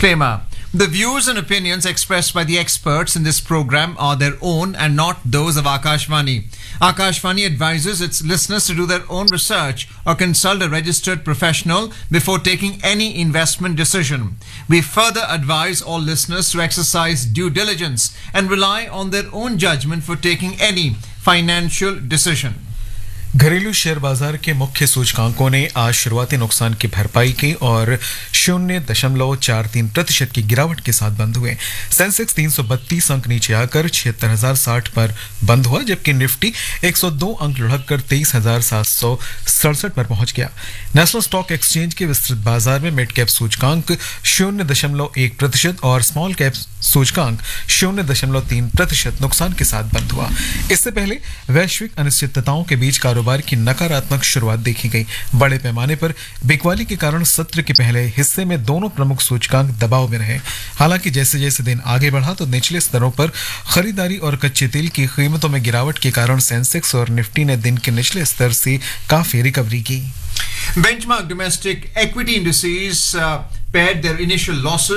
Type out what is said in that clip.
Disclaimer. The views and opinions expressed by the experts in this program are their own and not those of Akashvani. Akashvani advises its listeners to do their own research or consult a registered professional before taking any investment decision. We further advise all listeners to exercise due diligence and rely on their own judgment for taking any financial decision. घरेलू share बाजार के मुख्य सूचकांकों ने आज शुरुआती नुकसान की भरपाई की और 0.43% की गिरावट के साथ बंद हुए। सेंसेक्स 332 अंक नीचे आकर 76,060 पर बंद हुआ, जबकि निफ्टी 102 अंक लुढ़ककर 23,767 पर पहुंच गया। नेशनल स्टॉक एक्सचेंज के विस्तृत बाजार में मिड कैप सूचकांक 0.1% और स्मॉल कैप सूचकांक 0.3% नुकसान के साथ बंद हुआ। इससे पहले वैश्विक अनिश्चितताओं के बीच कारोबार की नकारात्मक शुरुआत देखी गई। बड़े पैमाने पर बिकवाली के कारण सत्र के पहले हिस्से में दोनों प्रमुख सूचकांक दबाव में रहे। हालांकि जैसे जैसे दिन आगे बढ़ा तो निचले स्तरों पर खरीदारी और कच्चे तेल की कीमतों में गिरावट के कारण सेंसेक्स और निफ्टी ने दिन के निचले स्तर से काफी रिकवरी की। Benchmark domestic equity indices pared their initial losses